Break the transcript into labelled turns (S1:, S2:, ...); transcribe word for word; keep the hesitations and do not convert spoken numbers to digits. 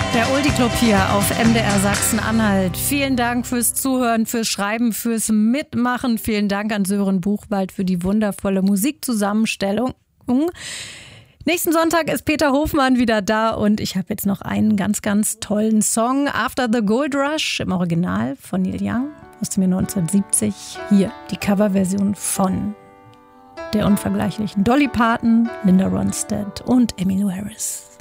S1: Der Oldie-Club hier auf M D R Sachsen-Anhalt. Vielen Dank fürs Zuhören, fürs Schreiben, fürs Mitmachen. Vielen Dank an Sören Buchwald für die wundervolle Musikzusammenstellung. Nächsten Sonntag ist Peter Hofmann wieder da und ich habe jetzt noch einen ganz, ganz tollen Song. After the Gold Rush im Original von Neil Young aus dem Jahr neunzehnhundertsiebzig. Hier die Coverversion von der unvergleichlichen Dolly Parton, Linda Ronstadt und Emmylou Harris.